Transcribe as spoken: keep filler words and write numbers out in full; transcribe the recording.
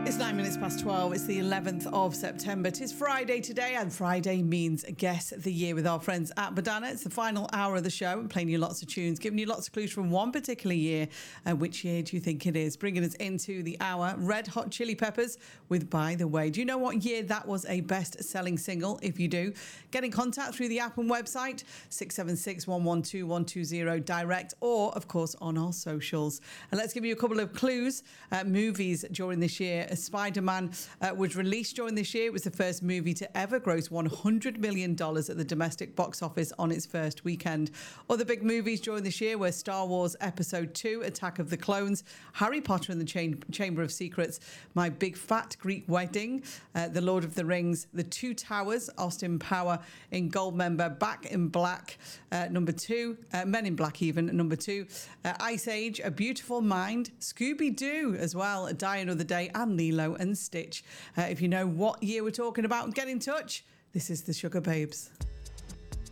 It's nine minutes past twelve. It's the eleventh of September. It is Friday today, and Friday means Guess the Year with our friends at Badana. It's the final hour of the show. I'm playing you lots of tunes, giving you lots of clues from one particular year. And which year do you think it is? Bringing us into the hour, Red Hot Chili Peppers with By the Way. Do you know what year that was a best-selling single? If you do, get in contact through the app and website, six seven six, one one two, one two zero direct, or, of course, on our socials. And let's give you a couple of clues. Uh, movies during this year. Spider-Man uh, was released during this year. It was the first movie to ever gross one hundred million dollars at the domestic box office on its first weekend. Other big movies during this year were Star Wars Episode two, Attack of the Clones, Harry Potter and the Cham- Chamber of Secrets, My Big Fat Greek Wedding, uh, The Lord of the Rings, The Two Towers, Austin Power in Goldmember, Back in Black, uh, number two, uh, Men in Black even, number two, uh, Ice Age, A Beautiful Mind, Scooby-Doo as well, Die Another Day, and Lilo and Stitch. Uh, if you know what year we're talking about, get in touch. This is the Sugar Babes.